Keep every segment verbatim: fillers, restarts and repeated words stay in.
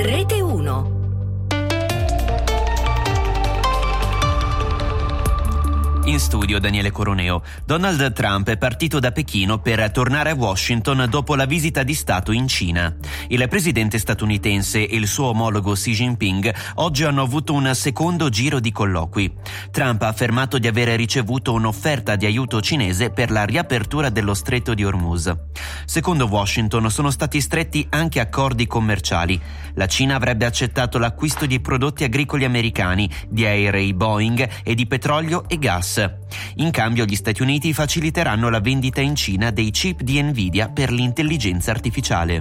Rete uno. In studio Daniele Coroneo. Donald Trump è partito da Pechino per tornare a Washington dopo la visita di Stato in Cina. Il presidente statunitense e il suo omologo Xi Jinping oggi hanno avuto un secondo giro di colloqui. Trump ha affermato di aver ricevuto un'offerta di aiuto cinese per la riapertura dello stretto di Hormuz. Secondo Washington sono stati stretti anche accordi commerciali. La Cina avrebbe accettato l'acquisto di prodotti agricoli americani, di aerei Boeing e di petrolio e gas. In cambio, gli Stati Uniti faciliteranno la vendita in Cina dei chip di Nvidia per l'intelligenza artificiale.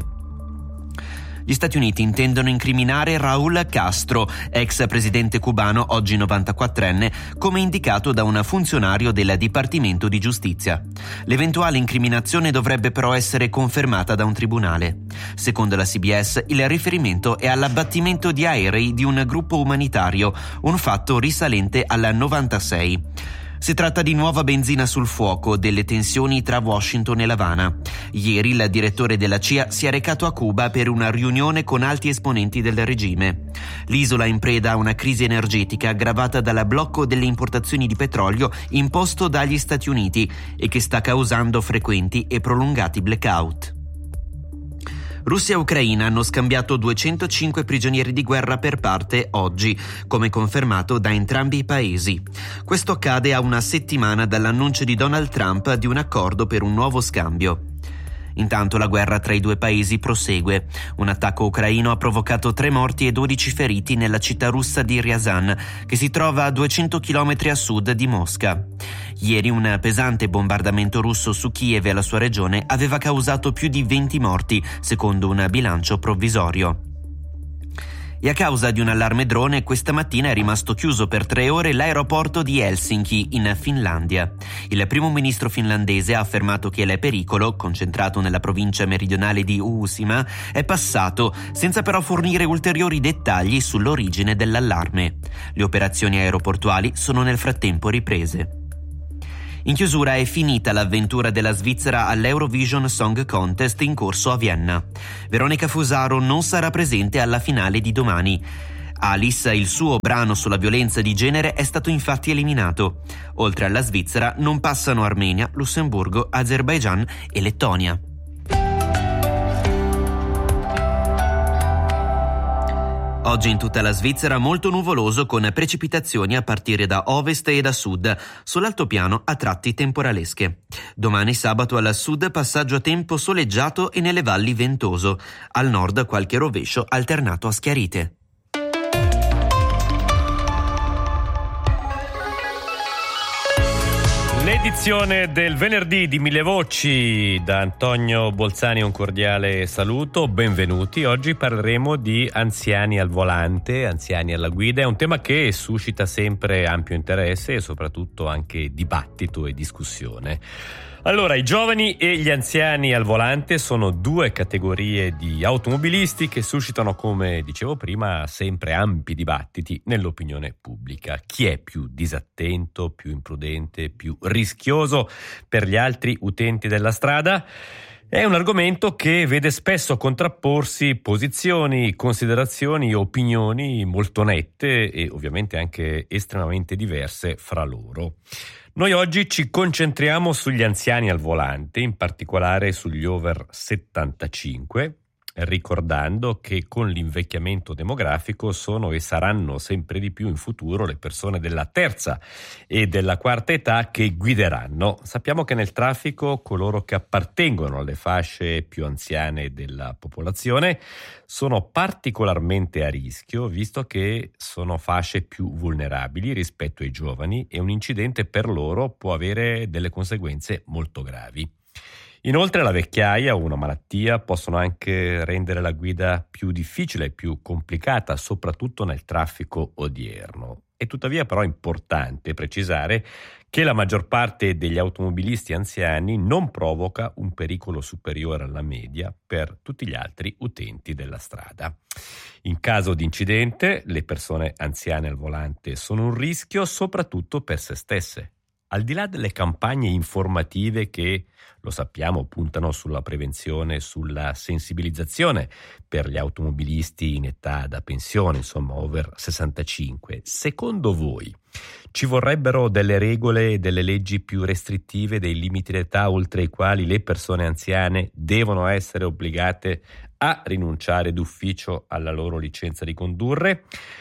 Gli Stati Uniti intendono incriminare Raúl Castro, ex presidente cubano, oggi novantaquattrenne, come indicato da un funzionario del Dipartimento di Giustizia. L'eventuale incriminazione dovrebbe però essere confermata da un tribunale. Secondo la C B S, il riferimento è all'abbattimento di aerei di un gruppo umanitario, un fatto risalente al novantasei. Si tratta di nuova benzina sul fuoco delle tensioni tra Washington e L'Avana. Ieri il direttore della C I A si è recato a Cuba per una riunione con alti esponenti del regime. L'isola è in preda a una crisi energetica aggravata dal blocco delle importazioni di petrolio imposto dagli Stati Uniti e che sta causando frequenti e prolungati blackout. Russia e Ucraina hanno scambiato duecentocinque prigionieri di guerra per parte oggi, come confermato da entrambi i paesi. Questo accade a una settimana dall'annuncio di Donald Trump di un accordo per un nuovo scambio. Intanto la guerra tra i due paesi prosegue. Un attacco ucraino ha provocato tre morti e dodici feriti nella città russa di Ryazan, che si trova a duecento chilometri a sud di Mosca. Ieri un pesante bombardamento russo su Kiev e la sua regione aveva causato più di venti morti, secondo un bilancio provvisorio. E a causa di un allarme drone, questa mattina è rimasto chiuso per tre ore l'aeroporto di Helsinki, in Finlandia. Il primo ministro finlandese ha affermato che il pericolo, concentrato nella provincia meridionale di Uusimaa, è passato, senza però fornire ulteriori dettagli sull'origine dell'allarme. Le operazioni aeroportuali sono nel frattempo riprese. In chiusura è finita l'avventura della Svizzera all'Eurovision Song Contest in corso a Vienna. Veronica Fusaro non sarà presente alla finale di domani. Alice, il suo brano sulla violenza di genere, è stato infatti eliminato. Oltre alla Svizzera non passano Armenia, Lussemburgo, Azerbaigian e Lettonia. Oggi in tutta la Svizzera molto nuvoloso con precipitazioni a partire da ovest e da sud, sull'altopiano a tratti temporalesche. Domani sabato al sud passaggio a tempo soleggiato e nelle valli ventoso, al nord qualche rovescio alternato a schiarite. L'edizione del venerdì di Mille Voci da Antonio Bolzani, un cordiale saluto, benvenuti. Oggi parleremo di anziani al volante, anziani alla guida. È un tema che suscita sempre ampio interesse e soprattutto anche dibattito e discussione. Allora, i giovani e gli anziani al volante sono due categorie di automobilisti che suscitano, come dicevo prima, sempre ampi dibattiti nell'opinione pubblica. Chi è più disattento, più imprudente, più rischioso per gli altri utenti della strada? È un argomento che vede spesso contrapporsi posizioni, considerazioni, opinioni molto nette e ovviamente anche estremamente diverse fra loro. Noi oggi ci concentriamo sugli anziani al volante, in particolare sugli over settantacinque, ricordando che con l'invecchiamento demografico sono e saranno sempre di più in futuro le persone della terza e della quarta età che guideranno. Sappiamo che nel traffico coloro che appartengono alle fasce più anziane della popolazione sono particolarmente a rischio, visto che sono fasce più vulnerabili rispetto ai giovani e un incidente per loro può avere delle conseguenze molto gravi. Inoltre la vecchiaia o una malattia possono anche rendere la guida più difficile e più complicata, soprattutto nel traffico odierno. È tuttavia però importante precisare che la maggior parte degli automobilisti anziani non provoca un pericolo superiore alla media per tutti gli altri utenti della strada. In caso di incidente, le persone anziane al volante sono un rischio soprattutto per se stesse. al di là delle campagne informative che, lo sappiamo, puntano sulla prevenzione, sulla sensibilizzazione per gli automobilisti in età da pensione, insomma over sessantacinque, secondo voi ci vorrebbero delle regole e delle leggi più restrittive, dei limiti d'età oltre i quali le persone anziane devono essere obbligate a rinunciare d'ufficio alla loro licenza di condurre?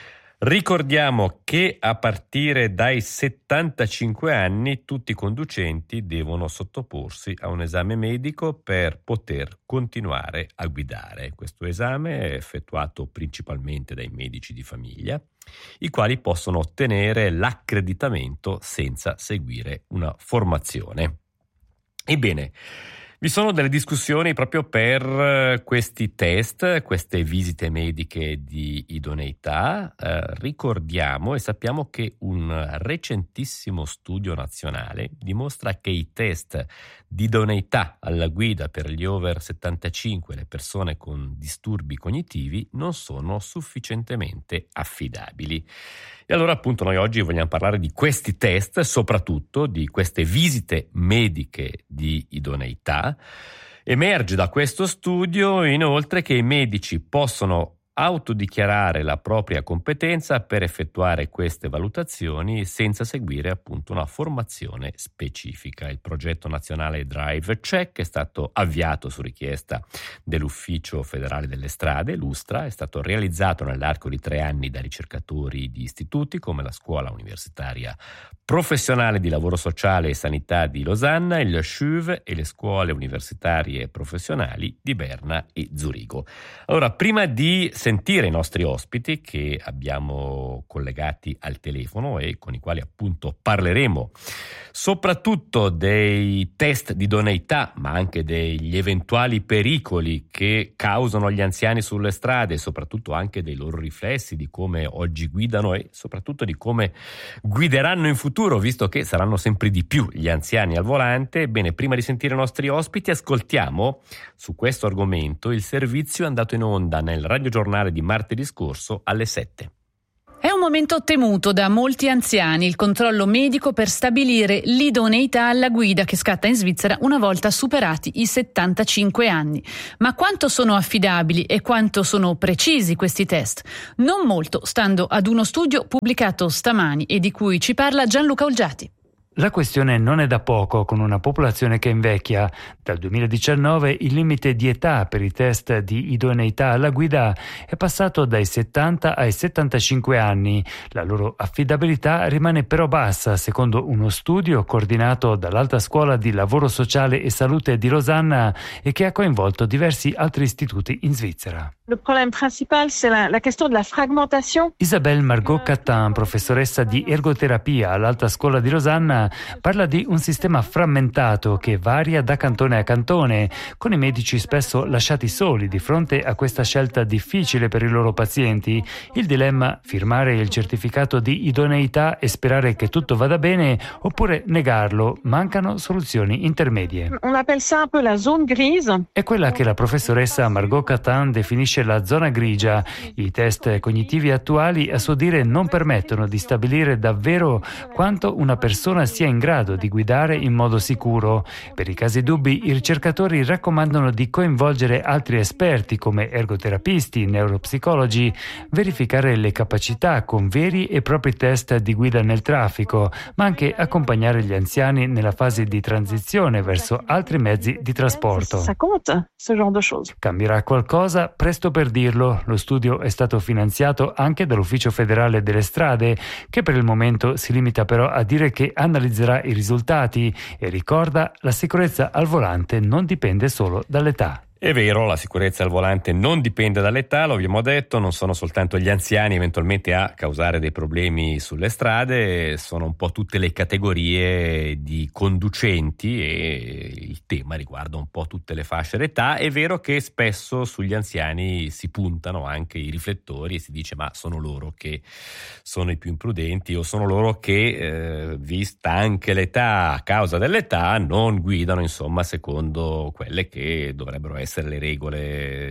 Ricordiamo che a partire dai settantacinque anni tutti i conducenti devono sottoporsi a un esame medico per poter continuare a guidare. Questo esame è effettuato principalmente dai medici di famiglia, i quali possono ottenere l'accreditamento senza seguire una formazione. Ebbene, vi sono delle discussioni proprio per questi test, queste visite mediche di idoneità. Eh, ricordiamo e sappiamo che un recentissimo studio nazionale dimostra che i test di idoneità alla guida per gli over settantacinque, le persone con disturbi cognitivi, non sono sufficientemente affidabili. E allora appunto noi oggi vogliamo parlare di questi test, soprattutto di queste visite mediche di idoneità. Emerge da questo studio inoltre che i medici possono autodichiarare la propria competenza per effettuare queste valutazioni senza seguire appunto una formazione specifica. Il progetto nazionale Drive Check è stato avviato su richiesta dell'Ufficio Federale delle Strade, l'USTRA, è stato realizzato nell'arco di tre anni da ricercatori di istituti come la Scuola Universitaria Professionale di Lavoro Sociale e Sanità di Losanna, il S C U V e le scuole universitarie professionali di Berna e Zurigo. Allora, prima di sentire i nostri ospiti che abbiamo collegati al telefono e con i quali appunto parleremo soprattutto dei test di idoneità, ma anche degli eventuali pericoli che causano gli anziani sulle strade, soprattutto anche dei loro riflessi, di come oggi guidano e soprattutto di come guideranno in futuro, visto che saranno sempre di più gli anziani al volante. Bene, prima di sentire i nostri ospiti ascoltiamo su questo argomento il servizio andato in onda nel radiogiornale di martedì scorso alle sette. È un momento temuto da molti anziani, il controllo medico per stabilire l'idoneità alla guida che scatta in Svizzera una volta superati i settantacinque anni. Ma quanto sono affidabili e quanto sono precisi questi test? Non molto, stando ad uno studio pubblicato stamani e di cui ci parla Gianluca Olgiati. La questione non è da poco, con una popolazione che invecchia. Dal duemiladiciannove il limite di età per i test di idoneità alla guida è passato dai settanta ai settantacinque anni. La loro affidabilità rimane però bassa, secondo uno studio coordinato dall'Alta Scuola di Lavoro Sociale e Salute di Losanna e che ha coinvolto diversi altri istituti in Svizzera. Le problème principal, c'est la, la question de la fragmentation. Isabelle Margot Catin, professoressa di ergoterapia all'Alta Scuola di Losanna, parla di un sistema frammentato che varia da cantone a cantone, con i medici spesso lasciati soli di fronte a questa scelta difficile per i loro pazienti. Il dilemma: firmare il certificato di idoneità e sperare che tutto vada bene, oppure negarlo. Mancano soluzioni intermedie. On appelle ça un peu la zone grise. È quella che la professoressa Margot Catin definisce la zona grigia. I test cognitivi attuali, a suo dire, non permettono di stabilire davvero quanto una persona sia in grado di guidare in modo sicuro. Per i casi dubbi, i ricercatori raccomandano di coinvolgere altri esperti come ergoterapisti, neuropsicologi, verificare le capacità con veri e propri test di guida nel traffico, ma anche accompagnare gli anziani nella fase di transizione verso altri mezzi di trasporto. Ça compte, ce genre de choses. Cambierà qualcosa? Presto per dirlo. Lo studio è stato finanziato anche dall'Ufficio Federale delle Strade, che per il momento si limita però a dire che analizzerà i risultati e ricorda: la sicurezza al volante non dipende solo dall'età. È vero, la sicurezza al volante non dipende dall'età, lo abbiamo detto, non sono soltanto gli anziani eventualmente a causare dei problemi sulle strade, sono un po' tutte le categorie di conducenti e il tema riguarda un po' tutte le fasce d'età. È vero che spesso sugli anziani si puntano anche i riflettori e si dice: ma sono loro che sono i più imprudenti, o sono loro che, eh, vista anche l'età, a causa dell'età, non guidano insomma secondo quelle che dovrebbero essere le regole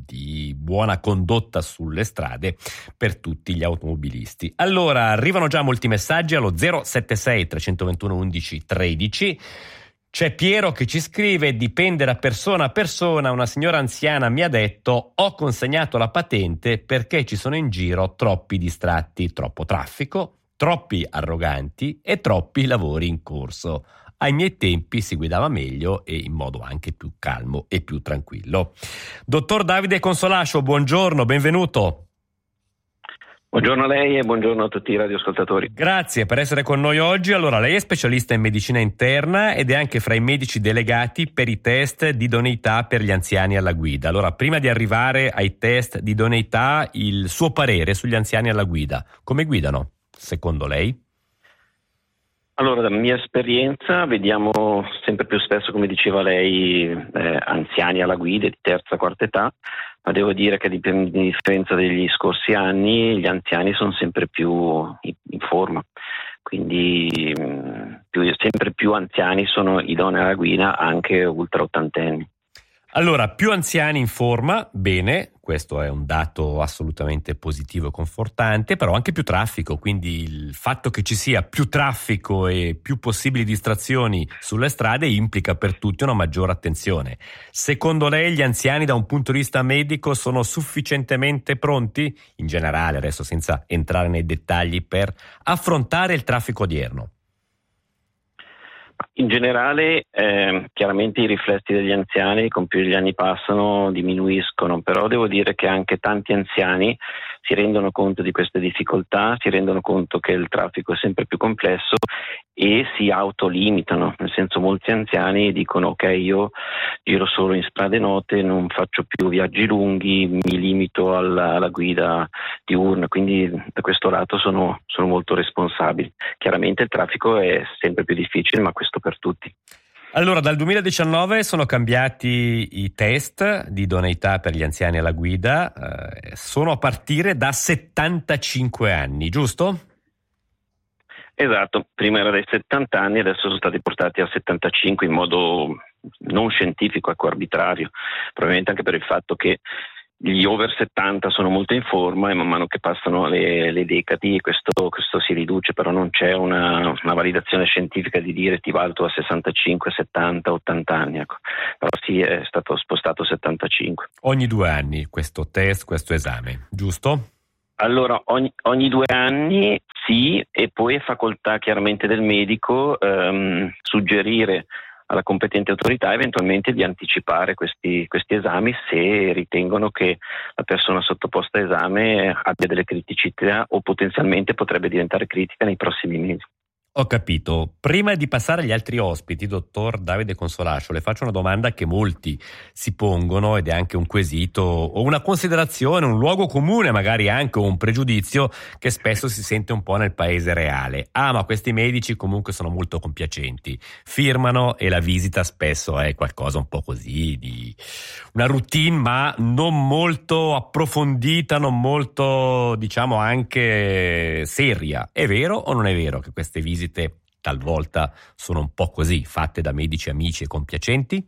di buona condotta sulle strade per tutti gli automobilisti. Allora, arrivano già molti messaggi allo zero sette sei tre due uno undici tredici. C'è Piero che ci scrive: dipende da persona a persona. Una signora anziana mi ha detto: ho consegnato la patente perché ci sono in giro troppi distratti, troppo traffico, troppi arroganti e troppi lavori in corso. Ai miei tempi si guidava meglio e in modo anche più calmo e più tranquillo. Dottor Davide Consolascio, buongiorno, benvenuto. Buongiorno a lei e buongiorno a tutti i radioascoltatori. Grazie per essere con noi oggi. Allora, lei è specialista in medicina interna ed è anche fra i medici delegati per i test di idoneità per gli anziani alla guida. Allora, prima di arrivare ai test di idoneità, il suo parere sugli anziani alla guida. Come guidano, secondo lei? Allora, dalla mia esperienza vediamo sempre più spesso, come diceva lei, eh, anziani alla guida di terza, quarta età, ma devo dire che a differenza degli scorsi anni gli anziani sono sempre più in, in forma, quindi mh, più, sempre più anziani sono idonei alla guida, anche ultra ottantenni. Allora, più anziani in forma, bene, questo è un dato assolutamente positivo e confortante, però anche più traffico, quindi il fatto che ci sia più traffico e più possibili distrazioni sulle strade implica per tutti una maggiore attenzione. Secondo lei gli anziani da un punto di vista medico sono sufficientemente pronti, in generale adesso senza entrare nei dettagli, per affrontare il traffico odierno? In generale, eh, chiaramente i riflessi degli anziani, con più gli anni passano, diminuiscono, però devo dire che anche tanti anziani si rendono conto di queste difficoltà, si rendono conto che il traffico è sempre più complesso e si autolimitano, nel senso molti anziani dicono: ok, io giro solo in strade note, non faccio più viaggi lunghi, mi limito alla, alla guida diurna, quindi da questo lato sono, sono molto responsabili. Chiaramente il traffico è sempre più difficile, ma questo per tutti. Allora, dal duemiladiciannove sono cambiati i test di idoneità per gli anziani alla guida, eh, sono a partire da settantacinque anni, giusto? Esatto, prima era dai settanta anni, adesso sono stati portati a settantacinque in modo non scientifico, ecco, arbitrario, probabilmente anche per il fatto che gli over settanta sono molto in forma e man mano che passano le, le decadi questo, questo si riduce, però non c'è una, una validazione scientifica di dire ti valuto a sessantacinque, settanta, ottanta anni, ecco. Però sì, è stato spostato a settantacinque. Ogni due anni questo test, questo esame, giusto? Allora, ogni, ogni due anni sì, e poi è facoltà chiaramente del medico ehm, suggerire alla competente autorità eventualmente di anticipare questi, questi esami se ritengono che la persona sottoposta a esame abbia delle criticità o potenzialmente potrebbe diventare critica nei prossimi mesi. Ho capito. Prima di passare agli altri ospiti, dottor Davide Consolascio, le faccio una domanda che molti si pongono ed è anche un quesito o una considerazione, un luogo comune magari anche o un pregiudizio che spesso si sente un po' nel paese reale. Ah, ma questi medici comunque sono molto compiacenti, firmano e la visita spesso è qualcosa un po' così di una routine ma non molto approfondita, non molto diciamo anche seria. È vero o non è vero che queste visite talvolta sono un po' così, fatte da medici amici e compiacenti?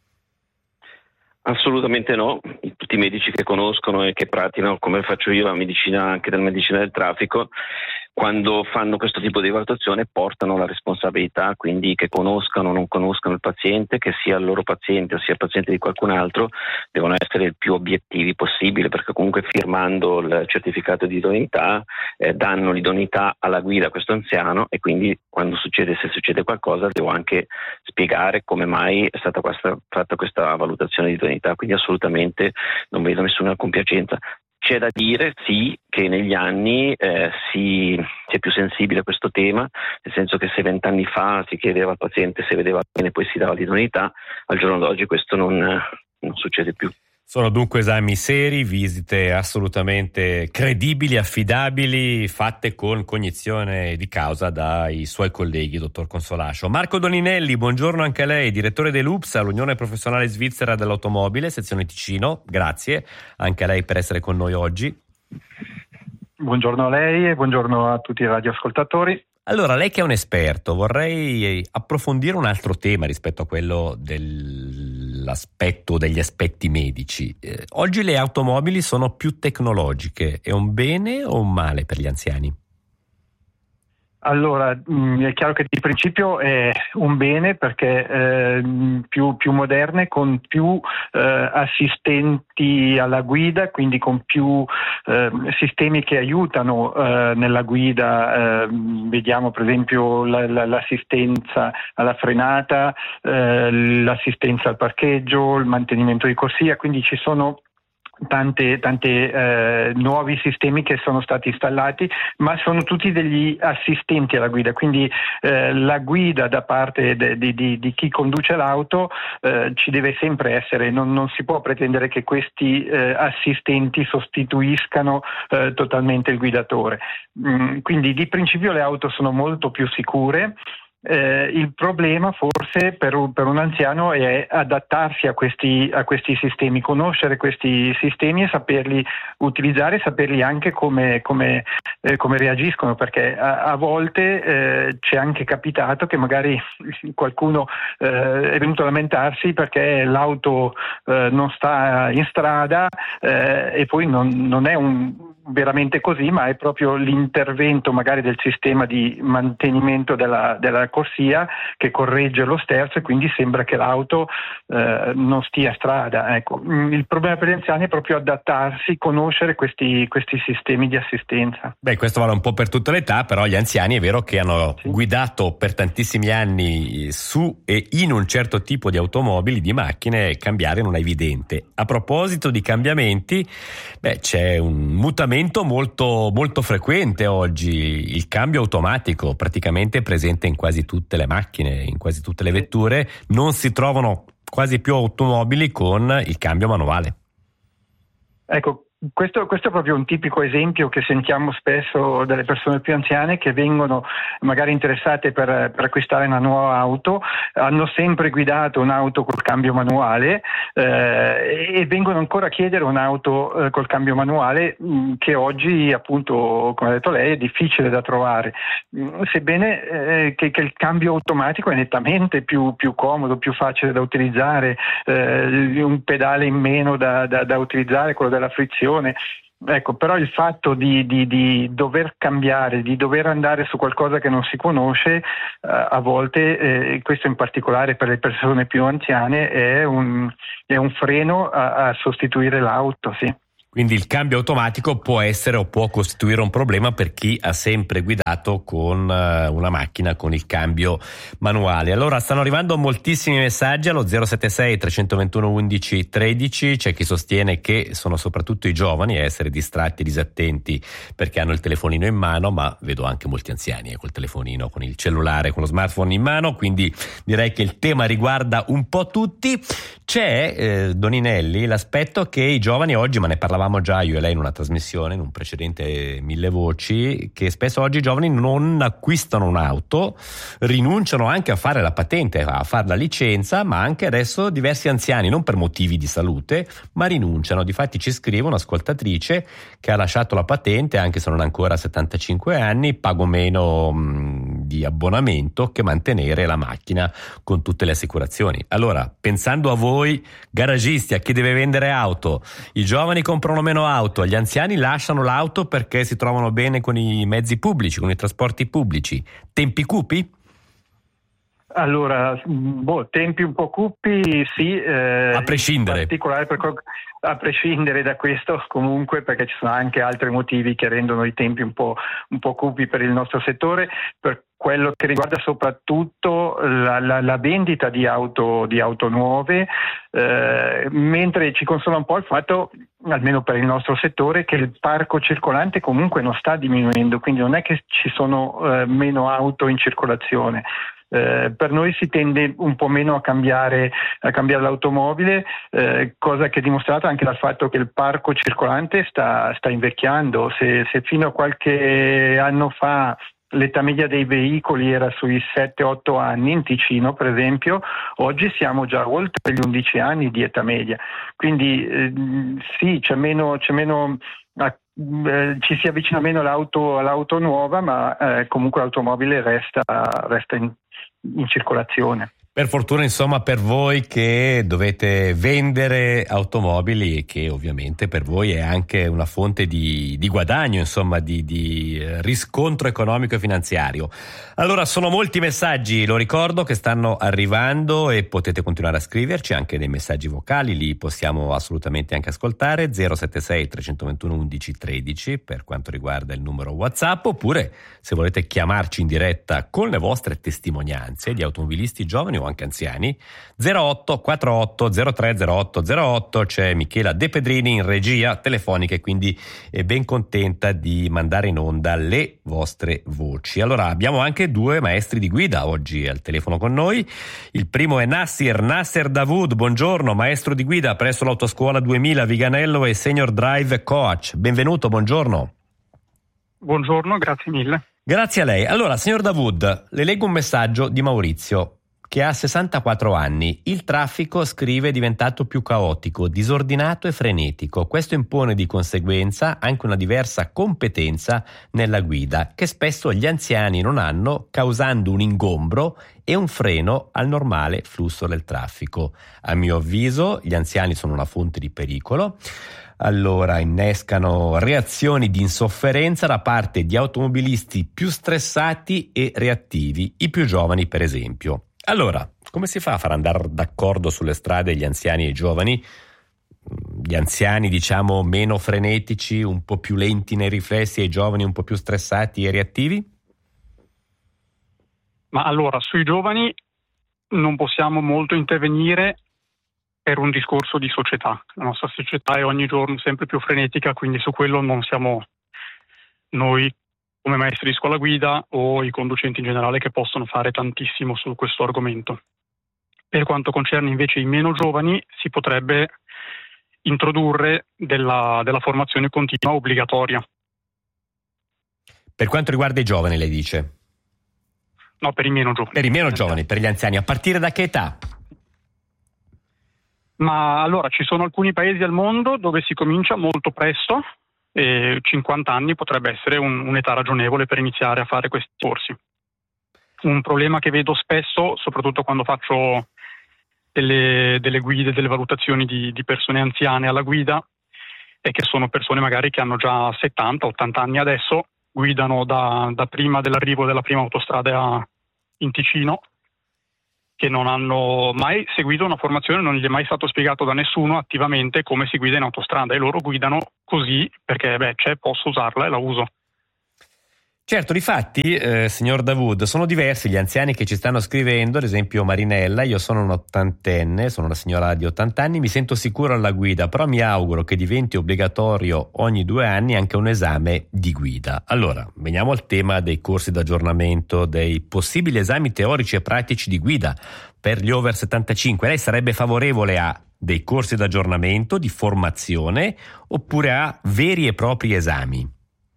Assolutamente no, tutti i medici che conoscono e che praticano, come faccio io, la medicina, anche della medicina del traffico, quando fanno questo tipo di valutazione portano la responsabilità, quindi che conoscano o non conoscano il paziente, che sia il loro paziente o sia il paziente di qualcun altro, devono essere il più obiettivi possibile, perché comunque firmando il certificato di idoneità eh, danno l'idoneità alla guida a questo anziano e quindi quando succede, se succede qualcosa, devo anche spiegare come mai è stata questa, fatta questa valutazione di idoneità, quindi assolutamente non vedo nessuna compiacenza. C'è da dire, sì, che negli anni eh, si, si è più sensibile a questo tema, nel senso che se vent'anni fa si chiedeva al paziente se vedeva bene e poi si dava l'idoneità, al giorno d'oggi questo non, non succede più. Sono dunque esami seri, visite assolutamente credibili, affidabili, fatte con cognizione di causa dai suoi colleghi, dottor Consolascio. Marco Doninelli, buongiorno anche a lei, direttore dell'U P S A, l'Unione Professionale Svizzera dell'Automobile, sezione Ticino. Grazie anche a lei per essere con noi oggi. Buongiorno a lei e buongiorno a tutti i radioascoltatori. Allora, lei che è un esperto, vorrei approfondire un altro tema rispetto a quello del l'aspetto degli aspetti medici. Eh, oggi le automobili sono più tecnologiche, è un bene o un male per gli anziani? Allora, mh, è chiaro che di principio è un bene perché eh, più, più moderne, con più eh, assistenti alla guida, quindi con più eh, sistemi che aiutano eh, nella guida. Eh, vediamo per esempio la, la, l'assistenza alla frenata, eh, l'assistenza al parcheggio, il mantenimento di corsia, quindi ci sono tante, tante eh, nuovi sistemi che sono stati installati, ma sono tutti degli assistenti alla guida, quindi eh, la guida da parte de, de, de, di chi conduce l'auto eh, ci deve sempre essere, non, non si può pretendere che questi eh, assistenti sostituiscano eh, totalmente il guidatore. Mm, quindi di principio le auto sono molto più sicure. Eh, il problema forse per un, per un anziano è adattarsi a questi, a questi sistemi, conoscere questi sistemi e saperli utilizzare, saperli anche come, come, eh, come reagiscono, perché a, a volte eh, c'è anche capitato che magari qualcuno eh, è venuto a lamentarsi perché l'auto eh, non sta in strada eh, e poi non, non è un veramente così, ma è proprio l'intervento magari del sistema di mantenimento della, della corsia che corregge lo sterzo e quindi sembra che l'auto eh, non stia a strada. Ecco, il problema per gli anziani è proprio adattarsi, conoscere questi, questi sistemi di assistenza. Beh, questo vale un po' per tutte le età, però gli anziani è vero che hanno sì. guidato per tantissimi anni su e in un certo tipo di automobili, di macchine, cambiare non è evidente. A proposito di cambiamenti, beh, c'è un mutamento molto, molto frequente oggi, il cambio automatico praticamente presente in quasi tutte le macchine, in quasi tutte le vetture, non si trovano quasi più automobili con il cambio manuale. Ecco, Questo, questo è proprio un tipico esempio che sentiamo spesso dalle persone più anziane che vengono magari interessate per, per acquistare una nuova auto, hanno sempre guidato un'auto col cambio manuale eh, e vengono ancora a chiedere un'auto eh, col cambio manuale mh, che oggi appunto, come ha detto lei, è difficile da trovare, mh, sebbene eh, che, che il cambio automatico è nettamente più, più comodo, più facile da utilizzare, eh, un pedale in meno da, da, da utilizzare, quello della frizione. Ecco, però il fatto di, di, di dover cambiare, di dover andare su qualcosa che non si conosce, eh, a volte, eh, questo in particolare per le persone più anziane, è un, è un freno a, a sostituire l'auto, sì. Quindi il cambio automatico può essere o può costituire un problema per chi ha sempre guidato con una macchina con il cambio manuale. Allora stanno arrivando moltissimi messaggi allo zero sette sei tre due uno undici tredici, c'è chi sostiene che sono soprattutto i giovani a essere distratti e disattenti perché hanno il telefonino in mano, ma vedo anche molti anziani col telefonino, con il cellulare, con lo smartphone in mano, quindi direi che il tema riguarda un po' tutti. C'è, eh, Doninelli, l'aspetto che i giovani oggi, ma ne parlavamo già io e lei in una trasmissione, in un precedente Mille Voci, che spesso oggi i giovani non acquistano un'auto, rinunciano anche a fare la patente, a fare la licenza, ma anche adesso diversi anziani, non per motivi di salute, ma rinunciano. Difatti ci scrive un'ascoltatrice che ha lasciato la patente, anche se non ha ancora settantacinque anni, pago meno mh, di abbonamento che mantenere la macchina con tutte le assicurazioni. Allora, pensando a voi garagisti, a chi deve vendere auto, i giovani comprano meno auto, gli anziani lasciano l'auto perché si trovano bene con i mezzi pubblici, con i trasporti pubblici. Tempi cupi? Allora, boh, tempi un po' cupi, sì. Eh, a prescindere. In particolare per, a prescindere da questo, comunque, perché ci sono anche altri motivi che rendono i tempi un po', un po' cupi per il nostro settore, per quello che riguarda soprattutto la, la, la vendita di auto, di auto nuove, eh, mentre ci consola un po' il fatto, almeno per il nostro settore, che il parco circolante comunque non sta diminuendo, quindi non è che ci sono eh, meno auto in circolazione. Eh, per noi si tende un po' meno a cambiare, a cambiare l'automobile, eh, cosa che è dimostrata anche dal fatto che il parco circolante sta, sta invecchiando. Se, se fino a qualche anno fa l'età media dei veicoli era sui sette otto anni, in Ticino per esempio, oggi siamo già oltre gli undici anni di età media. Quindi eh, sì, c'è meno, c'è meno eh, ci si avvicina meno all'auto, all'auto nuova, ma eh, comunque l'automobile resta, resta in, in circolazione. Per fortuna, insomma, per voi che dovete vendere automobili e che ovviamente per voi è anche una fonte di, di guadagno, insomma, di, di riscontro economico e finanziario. Allora, sono molti messaggi, lo ricordo, che stanno arrivando e potete continuare a scriverci anche dei messaggi vocali, li possiamo assolutamente anche ascoltare, zero sette sei tre due uno undici tredici per quanto riguarda il numero WhatsApp, oppure se volete chiamarci in diretta con le vostre testimonianze di automobilisti giovani o anche anziani, zero otto quattro otto zero tre zero otto zero otto. C'è Michela De Pedrini in regia telefonica e quindi è ben contenta di mandare in onda le vostre voci. Allora, abbiamo anche due maestri di guida oggi al telefono con noi. Il primo è Nasser Nasser Dawood. Buongiorno, maestro di guida presso l'Autoscuola duemila Viganello e Senior Drive Coach. Benvenuto, buongiorno. Buongiorno, grazie mille. Grazie a lei. Allora, signor Dawood, le leggo un messaggio di Maurizio che ha sessantaquattro anni. Il traffico, scrive, è diventato più caotico, disordinato e frenetico. Questo impone di conseguenza anche una diversa competenza nella guida, che spesso gli anziani non hanno, causando un ingombro e un freno al normale flusso del traffico. A mio avviso, gli anziani sono una fonte di pericolo. Allora innescano reazioni di insofferenza da parte di automobilisti più stressati e reattivi, i più giovani per esempio. Allora, come si fa a far andare d'accordo sulle strade gli anziani e i giovani? Gli anziani, diciamo, meno frenetici, un po' più lenti nei riflessi, e i giovani un po' più stressati e reattivi? Ma allora, sui giovani non possiamo molto intervenire per un discorso di società. La nostra società è ogni giorno sempre più frenetica, quindi su quello non siamo noi come maestri di scuola guida o i conducenti in generale che possono fare tantissimo su questo argomento. Per quanto concerne invece i meno giovani, si potrebbe introdurre della, della formazione continua obbligatoria. Per quanto riguarda i giovani, lei dice? No, per i meno giovani. Per i meno giovani, per gli anziani. A partire da che età? Ma allora, ci sono alcuni paesi al mondo dove si comincia molto presto, e cinquanta anni potrebbe essere un, un'età ragionevole per iniziare a fare questi corsi. Un problema che vedo spesso, soprattutto quando faccio delle, delle guide, delle valutazioni di, di persone anziane alla guida, è che sono persone magari che hanno già settanta ottanta anni adesso, guidano da, da prima dell'arrivo della prima autostrada in Ticino, che non hanno mai seguito una formazione, non gli è mai stato spiegato da nessuno attivamente come si guida in autostrada, e loro guidano così perché beh c'è, posso usarla e la uso. Certo, difatti, eh, signor Dawood, sono diversi gli anziani che ci stanno scrivendo, ad esempio Marinella. Io sono un ottantenne, sono una signora di ottanta anni, mi sento sicuro alla guida, però mi auguro che diventi obbligatorio ogni due anni anche un esame di guida. Allora, veniamo al tema dei corsi d'aggiornamento, dei possibili esami teorici e pratici di guida per gli over settantacinque. Lei sarebbe favorevole a dei corsi d'aggiornamento, di formazione, oppure a veri e propri esami?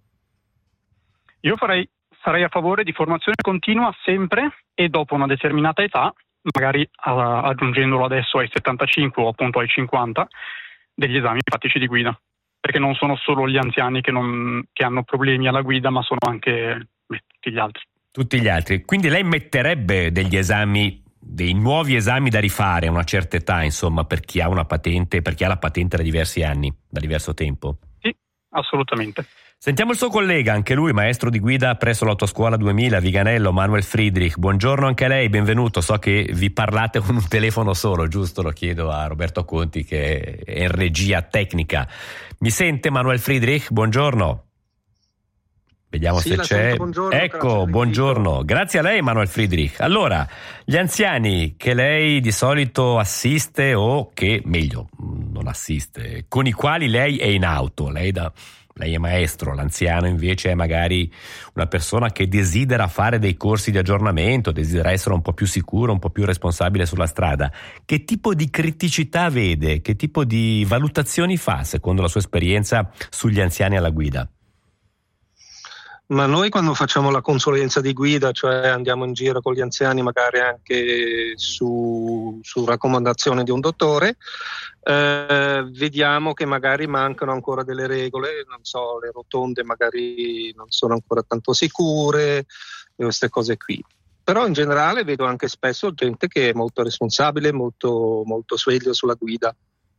Io farei, sarei a favore di formazione continua sempre e dopo una determinata età, magari uh, aggiungendolo adesso ai settantacinque o appunto ai cinquanta, degli esami pratici di guida. Perché non sono solo gli anziani che, non, che hanno problemi alla guida, ma sono anche beh, tutti gli altri. Tutti gli altri. Quindi lei metterebbe degli esami, dei nuovi esami da rifare a una certa età, insomma, per chi ha una patente, per chi ha la patente da diversi anni, da diverso tempo? Sì, assolutamente. Sentiamo il suo collega, anche lui maestro di guida presso l'Autoscuola duemila Viganello, Manuel Friedrich. Buongiorno anche a lei, benvenuto. So che vi parlate con un telefono solo, giusto? Lo chiedo a Roberto Conti che è in regia tecnica. Mi sente Manuel Friedrich? Buongiorno. Vediamo sì, se c'è. Sento, buongiorno, ecco, buongiorno. Grazie a lei Manuel Friedrich. Allora, gli anziani che lei di solito assiste o che, meglio, non assiste, con i quali lei è in auto, lei da... Lei è maestro, l'anziano invece è magari una persona che desidera fare dei corsi di aggiornamento, desidera essere un po' più sicuro, un po' più responsabile sulla strada. Che tipo di criticità vede? Che tipo di valutazioni fa, secondo la sua esperienza, sugli anziani alla guida? Ma noi quando facciamo la consulenza di guida, cioè andiamo in giro con gli anziani magari anche su, su raccomandazione di un dottore, eh, vediamo che magari mancano ancora delle regole, non so, le rotonde magari non sono ancora tanto sicure, queste cose qui. però in generale vedo anche spesso gente che è molto responsabile, molto, molto sveglio sulla guida.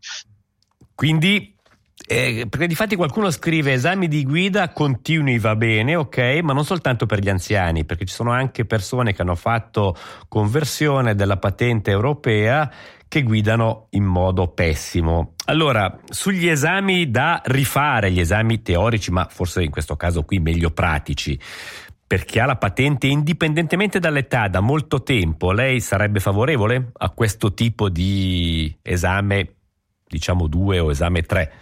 Quindi, eh, perché difatti qualcuno scrive esami di guida continui va bene, ok, ma non soltanto per gli anziani, perché ci sono anche persone che hanno fatto conversione della patente europea che guidano in modo pessimo. Allora, sugli esami da rifare, gli esami teorici, ma forse in questo caso qui meglio pratici, per chi ha la patente indipendentemente dall'età da molto tempo, lei sarebbe favorevole a questo tipo di esame, diciamo due o esame tre?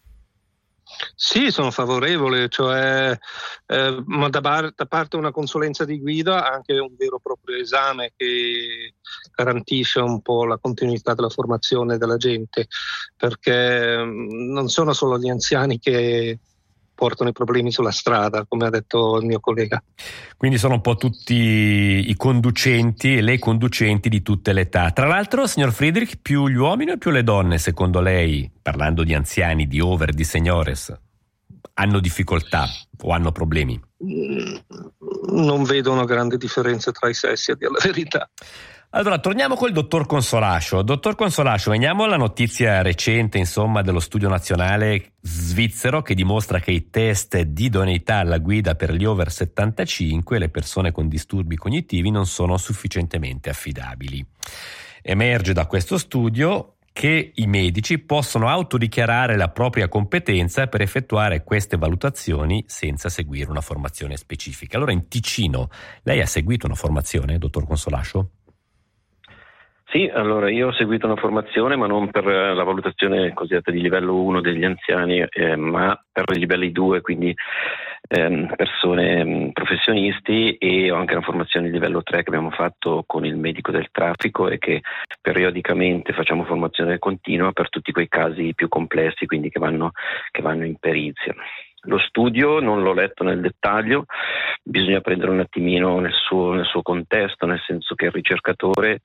Sì, sono favorevole, cioè eh, ma da, bar, da parte una consulenza di guida anche un vero e proprio esame che garantisce un po' la continuità della formazione della gente, perché non sono solo gli anziani che portano i problemi sulla strada, come ha detto il mio collega. Quindi sono un po' tutti i conducenti e le conducenti di tutte le età. Tra l'altro, signor Friedrich, più gli uomini o più le donne, secondo lei, parlando di anziani, di over, di seniores, hanno difficoltà o hanno problemi? Non vedo una grande differenza tra i sessi, a dire la verità. Allora, torniamo col dottor Consolascio. Dottor Consolascio, veniamo alla notizia recente, insomma, dello studio nazionale svizzero che dimostra che i test di idoneità alla guida per gli over settantacinque e le persone con disturbi cognitivi non sono sufficientemente affidabili. Emerge da questo studio che i medici possono autodichiarare la propria competenza per effettuare queste valutazioni senza seguire una formazione specifica. Allora, in Ticino, lei ha seguito una formazione, dottor Consolascio? Sì, allora io ho seguito una formazione, ma non per la valutazione cosiddetta di livello uno degli anziani, eh, ma per i livelli due, quindi ehm, persone mh, professionisti, e ho anche una formazione di livello tre che abbiamo fatto con il medico del traffico e che periodicamente facciamo formazione continua per tutti quei casi più complessi, quindi che vanno, che vanno in perizia. Lo studio non l'ho letto nel dettaglio, bisogna prendere un attimino nel suo, nel suo contesto, nel senso che il ricercatore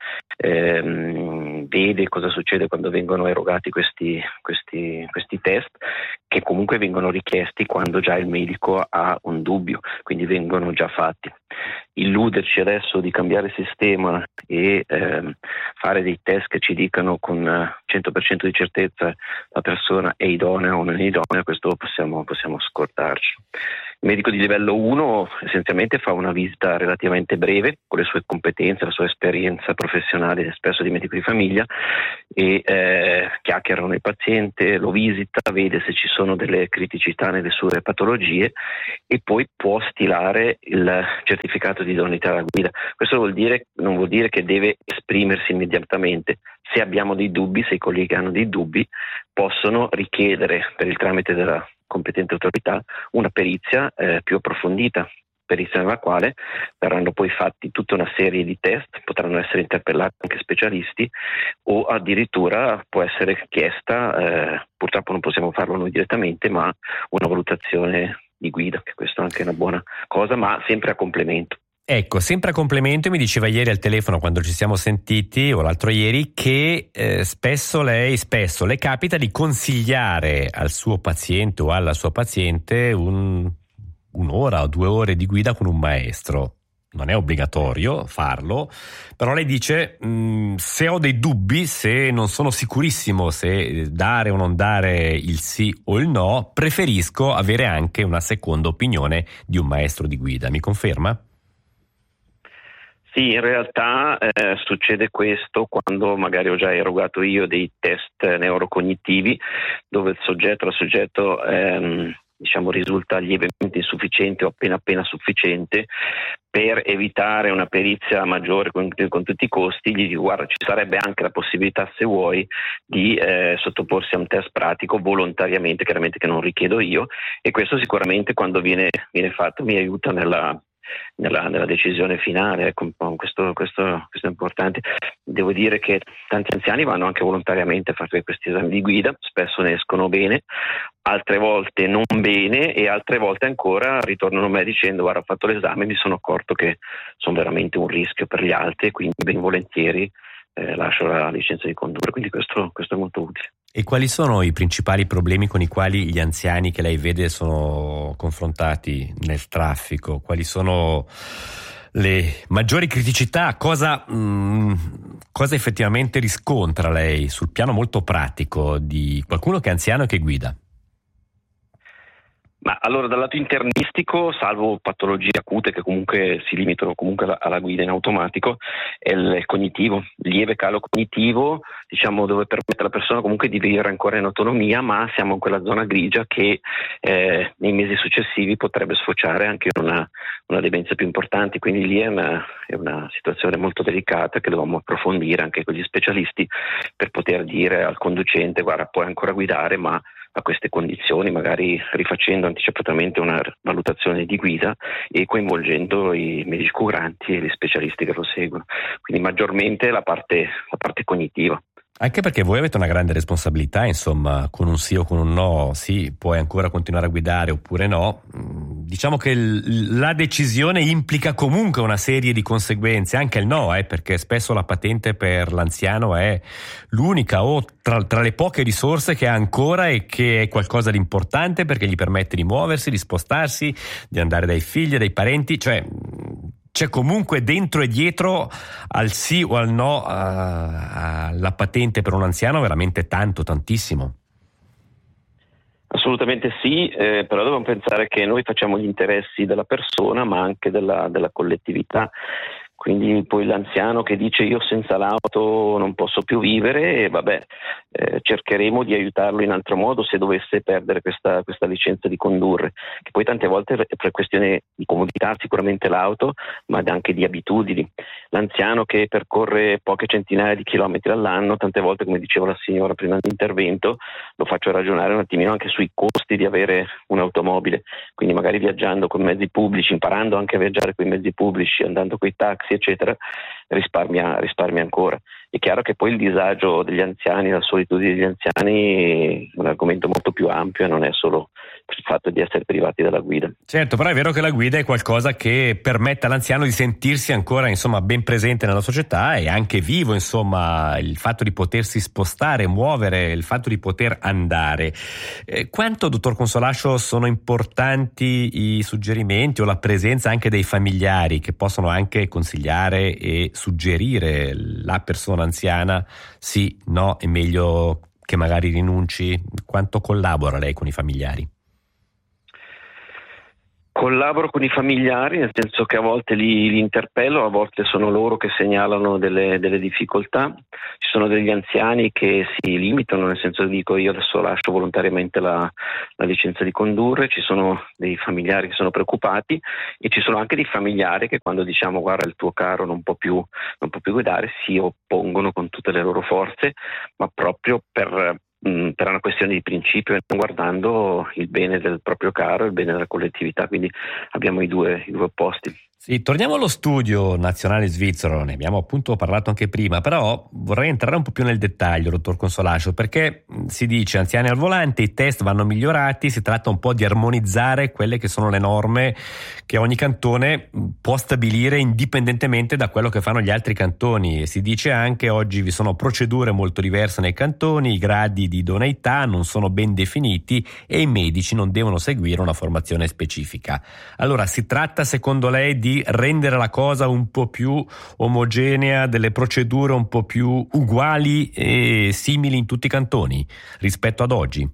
ehm, vede cosa succede quando vengono erogati questi, questi, questi test, che comunque vengono richiesti quando già il medico ha un dubbio, quindi vengono già fatti. Illuderci adesso di cambiare sistema e ehm, fare dei test che ci dicano con cento per cento di certezza la persona è idonea o non è idonea, questo possiamo, possiamo scordarci. Il medico di livello uno essenzialmente fa una visita relativamente breve con le sue competenze, la sua esperienza professionale, spesso di medico di famiglia, e eh, chiacchiera con il paziente, lo visita, vede se ci sono delle criticità nelle sue patologie e poi può stilare il certificato di idoneità alla guida. Questo vuol dire, non vuol dire che deve esprimersi immediatamente. Se abbiamo dei dubbi, se i colleghi hanno dei dubbi, possono richiedere per il tramite della competente autorità una perizia eh, più approfondita, perizia nella quale verranno poi fatti tutta una serie di test, potranno essere interpellati anche specialisti o addirittura può essere chiesta, eh, purtroppo non possiamo farlo noi direttamente, ma una valutazione di guida, che questo è anche una buona cosa, ma sempre a complemento. Ecco, sempre a complemento, mi diceva ieri al telefono quando ci siamo sentiti, o l'altro ieri, che eh, spesso lei, spesso le capita di consigliare al suo paziente o alla sua paziente un, un'ora o due ore di guida con un maestro. Non è obbligatorio farlo, però lei dice mh, se ho dei dubbi, se non sono sicurissimo se dare o non dare il sì o il no, preferisco avere anche una seconda opinione di un maestro di guida. Mi conferma? Sì, in realtà eh, succede questo quando magari ho già erogato io dei test neurocognitivi dove il soggetto, il soggetto ehm, diciamo risulta lievemente insufficiente o appena appena sufficiente. Per evitare una perizia maggiore con, con tutti i costi, gli dico guarda, ci sarebbe anche la possibilità, se vuoi, di eh, sottoporsi a un test pratico volontariamente, chiaramente che non richiedo io, e questo sicuramente quando viene, viene fatto mi aiuta nella Nella, nella decisione finale. Ecco, questo, questo, questo è importante. Devo dire che tanti anziani vanno anche volontariamente a fare questi esami di guida, spesso ne escono bene, altre volte non bene e altre volte ancora ritornano a me dicendo guarda, ho fatto l'esame e mi sono accorto che sono veramente un rischio per gli altri, quindi ben volentieri eh, lascio la licenza di condurre, quindi questo, questo è molto utile. E quali sono i principali problemi con i quali gli anziani che lei vede sono confrontati nel traffico? Quali sono le maggiori criticità, cosa, mh, cosa effettivamente riscontra lei sul piano molto pratico di qualcuno che è anziano e che guida? Ma allora, dal lato internistico, salvo patologie acute che comunque si limitano comunque alla, alla guida in automatico, è il, il cognitivo, il lieve calo cognitivo, diciamo, dove permette alla persona comunque di vivere ancora in autonomia, ma siamo in quella zona grigia che eh, nei mesi successivi potrebbe sfociare anche in una, una demenza più importante, quindi lì è una, è una situazione molto delicata che dobbiamo approfondire anche con gli specialisti per poter dire al conducente: guarda, puoi ancora guidare, ma a queste condizioni, magari rifacendo anticipatamente una valutazione di guida e coinvolgendo i medici curanti e gli specialisti che lo seguono. Quindi maggiormente la parte, la parte cognitiva. Anche perché voi avete una grande responsabilità, insomma, con un sì o con un no, sì, puoi ancora continuare a guidare oppure no. Diciamo che l- la decisione implica comunque una serie di conseguenze, anche il no, eh, perché spesso la patente per l'anziano è l'unica o tra, tra le poche risorse che ha ancora e che è qualcosa di importante perché gli permette di muoversi, di spostarsi, di andare dai figli, dai parenti, cioè c'è comunque dentro e dietro al sì o al no alla patente per un anziano veramente tanto, tantissimo. Assolutamente sì, eh, però dobbiamo pensare che noi facciamo gli interessi della persona ma anche della, della collettività. Quindi poi l'anziano che dice io senza l'auto non posso più vivere, e vabbè, eh, cercheremo di aiutarlo in altro modo se dovesse perdere questa, questa licenza di condurre, che poi tante volte è per questione di comodità sicuramente l'auto, ma anche di abitudini. L'anziano che percorre poche centinaia di chilometri all'anno, tante volte, come diceva la signora prima dell'intervento, lo faccio ragionare un attimino anche sui costi di avere un'automobile, quindi magari viaggiando con mezzi pubblici, imparando anche a viaggiare con i mezzi pubblici, andando coi taxi eccetera, risparmia, risparmia ancora. È chiaro che poi il disagio degli anziani, la solitudine degli anziani è un argomento molto più ampio e non è solo il fatto di essere privati della guida. Certo, però è vero che la guida è qualcosa che permette all'anziano di sentirsi ancora, insomma, ben presente nella società e anche vivo, insomma, il fatto di potersi spostare, muovere, il fatto di poter andare. Eh, quanto, dottor Consolascio, sono importanti i suggerimenti o la presenza anche dei familiari che possono anche consigliare e suggerire la persona anziana, sì, no, è meglio che magari rinunci? Quanto collabora lei con i familiari? Collaboro con i familiari, nel senso che a volte li, li interpello, a volte sono loro che segnalano delle, delle difficoltà. Ci sono degli anziani che si limitano, nel senso che dico io adesso lascio volontariamente la, la licenza di condurre, ci sono dei familiari che sono preoccupati e ci sono anche dei familiari che quando diciamo guarda il tuo caro non può più, non può più guidare, si oppongono con tutte le loro forze, ma proprio per... per una questione di principio e non guardando il bene del proprio caro e il bene della collettività, quindi abbiamo i due, i due opposti. Sì, torniamo allo studio nazionale svizzero, ne abbiamo appunto parlato anche prima, però vorrei entrare un po' più nel dettaglio, dottor Consolascio, perché si dice anziani al volante, i test vanno migliorati, si tratta un po' di armonizzare quelle che sono le norme che ogni cantone può stabilire indipendentemente da quello che fanno gli altri cantoni. E si dice anche oggi vi sono procedure molto diverse nei cantoni, i gradi di idoneità non sono ben definiti e i medici non devono seguire una formazione specifica. Allora, si tratta secondo lei di di rendere la cosa un po' più omogenea, delle procedure un po' più uguali e simili in tutti i cantoni rispetto ad oggi?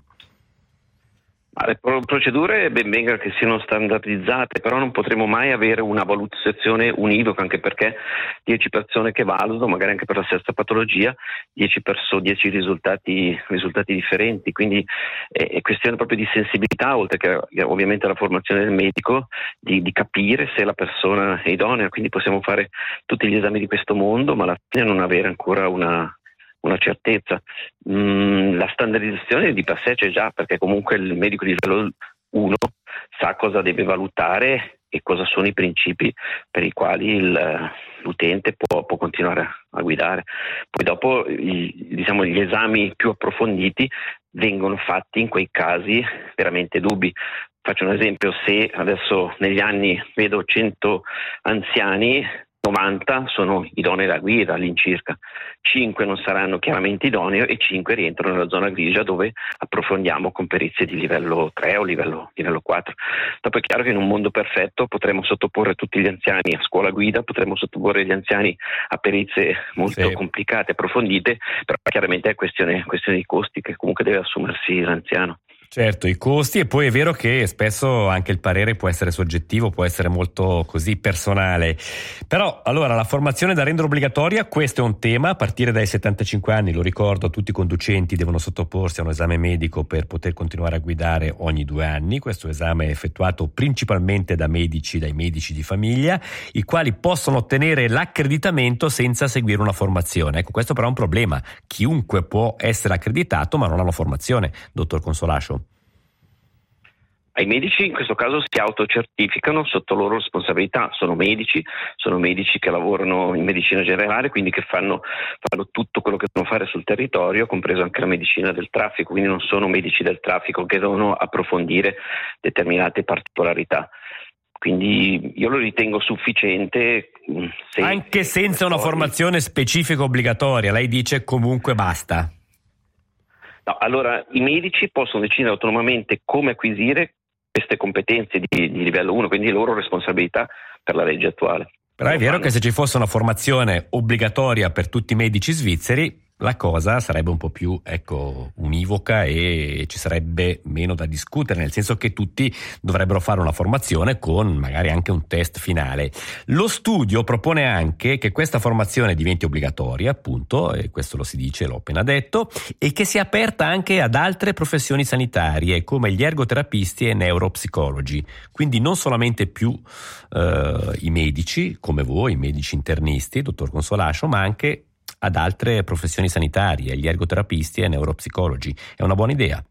Le procedure ben venga che siano standardizzate, però non potremo mai avere una valutazione univoca, anche perché dieci persone che valutano, magari anche per la stessa patologia, dieci perso- dieci risultati, risultati differenti, quindi è questione proprio di sensibilità, oltre che ovviamente la formazione del medico, di, di capire se la persona è idonea, quindi possiamo fare tutti gli esami di questo mondo, ma alla fine non avere ancora una una certezza. Mm, la standardizzazione di per sé c'è già, perché comunque il medico di livello uno sa cosa deve valutare e cosa sono i principi per i quali il, l'utente può, può continuare a guidare. Poi dopo i, diciamo, gli esami più approfonditi vengono fatti in quei casi veramente dubbi. Faccio un esempio: se adesso negli anni vedo cento anziani, novanta sono idonei alla guida all'incirca, cinque non saranno chiaramente idonei e cinque rientrano nella zona grigia dove approfondiamo con perizie di livello tre o livello, livello quattro. Dopo è chiaro che in un mondo perfetto potremmo sottoporre tutti gli anziani a scuola guida, potremmo sottoporre gli anziani a perizie molto sì. complicate, approfondite, però chiaramente è questione, questione di costi che comunque deve assumersi l'anziano. Certo, i costi, e poi è vero che spesso anche il parere può essere soggettivo, può essere molto così personale. Però allora la formazione da rendere obbligatoria, questo è un tema, a partire dai settantacinque anni, lo ricordo, tutti i conducenti devono sottoporsi a un esame medico per poter continuare a guidare ogni due anni. Questo esame è effettuato principalmente da medici, dai medici di famiglia, i quali possono ottenere l'accreditamento senza seguire una formazione. Ecco, questo però è un problema. Chiunque può essere accreditato ma non ha una formazione, dottor Consolascio. Ai medici in questo caso si autocertificano sotto loro responsabilità, sono medici, sono medici che lavorano in medicina generale, quindi che fanno, fanno tutto quello che devono fare sul territorio, compreso anche la medicina del traffico, quindi non sono medici del traffico che devono approfondire determinate particolarità. Quindi io lo ritengo sufficiente. Se, Anche senza una formazione specifica obbligatoria, lei dice comunque basta. No, allora i medici possono decidere autonomamente come acquisire queste competenze di, di livello uno, quindi è loro responsabilità per la legge attuale. Però è vero che se ci fosse una formazione obbligatoria per tutti i medici svizzeri, la cosa sarebbe un po' più, ecco, univoca e ci sarebbe meno da discutere, nel senso che tutti dovrebbero fare una formazione con magari anche un test finale. Lo studio propone anche che questa formazione diventi obbligatoria, appunto, e questo lo si dice, l'ho appena detto, e che sia aperta anche ad altre professioni sanitarie come gli ergoterapisti e neuropsicologi, quindi non solamente più eh, i medici come voi, i medici internisti, dottor Consolascio, ma anche ad altre professioni sanitarie, gli ergoterapisti e neuropsicologi. È una buona idea?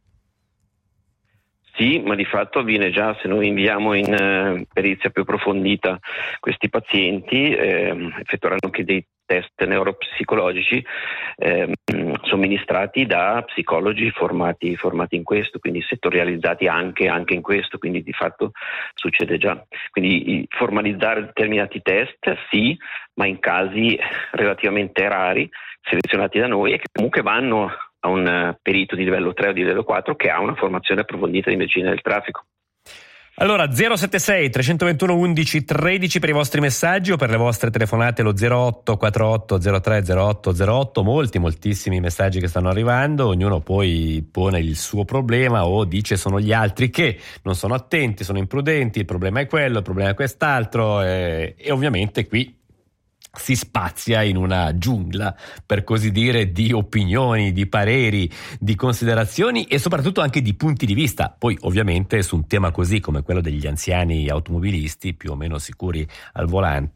Sì, ma di fatto avviene già se noi inviamo in eh, perizia più approfondita questi pazienti, eh, effettueranno anche dei test neuropsicologici eh, somministrati da psicologi formati, formati in questo, quindi settorializzati anche, anche in questo, quindi di fatto succede già. Quindi formalizzare determinati test sì, ma in casi relativamente rari, selezionati da noi e che comunque vanno a un perito di livello tre o di livello quattro che ha una formazione approfondita di medicina del traffico. Allora zero sette sei tre due uno undici tredici per i vostri messaggi o per le vostre telefonate lo zero otto quattro otto zero tre zero otto zero otto, molti moltissimi messaggi che stanno arrivando, ognuno poi pone il suo problema o dice sono gli altri che non sono attenti, sono imprudenti, il problema è quello, il problema è quest'altro e, e ovviamente qui si spazia in una giungla, per così dire, di opinioni, di pareri, di considerazioni e soprattutto anche di punti di vista. Poi ovviamente su un tema così come quello degli anziani automobilisti più o meno sicuri al volante